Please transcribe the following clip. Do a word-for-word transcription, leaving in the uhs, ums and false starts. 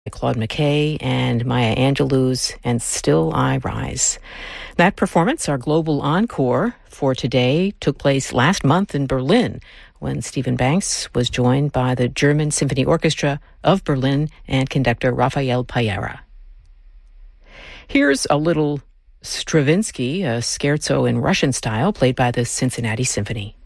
Claude McKay and Maya Angelou's And Still I Rise. That performance, our global encore for today, took place last month in Berlin when Stephen Banks was joined by the German Symphony Orchestra of Berlin and conductor Rafael Payera. Here's a little Stravinsky, a scherzo in Russian style played by the Cincinnati Symphony.